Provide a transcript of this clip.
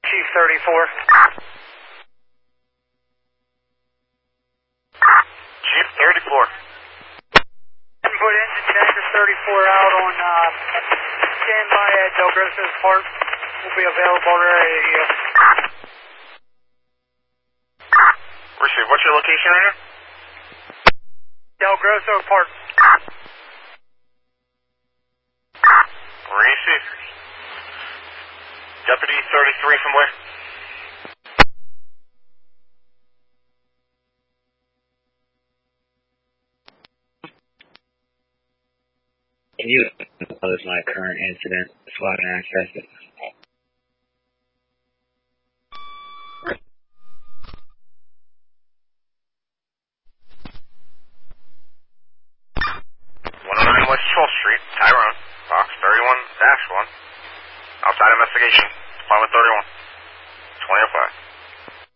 Chief 34. Chief 34. Put engine Texas 34 out on standby at Del Grosso's Park. Will be available ready to you. Receive. What's your location right here? Del Grosso Park. Receive. Deputy 33 from where? Can you close my current incident, SWAT and access it? West 12th Street, Tyrone, box 31-1. Outside investigation, Department 31, 2005.